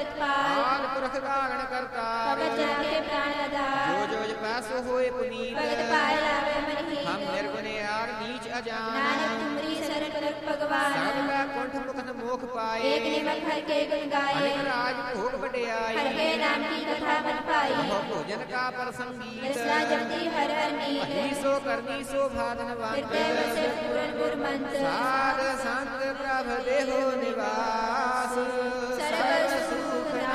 ਜਤਪਾਲ ਆਦ ਪੁਰਖ ਕਾਗਣ ਕਰਤਾਰ ਭਗਤ ਜਨ ਕੇ ਪ੍ਰਾਣ ਆਧਾਰ ਜੋ ਜੋ ਪੈਸੋ ਹੋਏ ਪੁਨੀਤ ਭਗਤ ਪਾਏ ਲਾਵੇ ਮਨਹੀਤ ਹਮ ਨਿਰਗੁਣਿਆਰ ਨੀਚ ਅਜਾਨ ਨਾਨਕ ਤੁਮਰੀ ਸਰਣ ਕਰਤ ਭਗਵਾਨ ਸਰਬ ਕਾ ਕੁੰਠ ਮੁਖਨ ਮੋਖ ਪਾਏ ਏਕ ਨਿਮਕ ਹਰਿ ਕੇ ਗੁਣ ਗਾਏ ਅਨਿਕ ਰਾਜ ਭੋਗ ਵਡਿਆਈ ਹਰਿ ਕੇ ਨਾਮ ਕੀ ਕਥਾ ਮਨ ਪਾਈ ਬਹੁ ਭੋਜਨ ਕਾ ਪ੍ਰਸੰਗੀਤ ਰਸਨਾ ਜਪਦੀ ਹਰ ਹਰ ਨੀਤ ਅਹੀ ਸੋ ਕਰਨੀ ਸੋ ਭਾਦਨਵੰਤ ਹਿਰਦੇ ਵਸੇ ਪੂਰਨ ਗੁਰ ਮੰਤਰ ਸਾਧ ਸੰਤ ਪ੍ਰਭ ਦੇਹੋ ਨਿਵਾਸ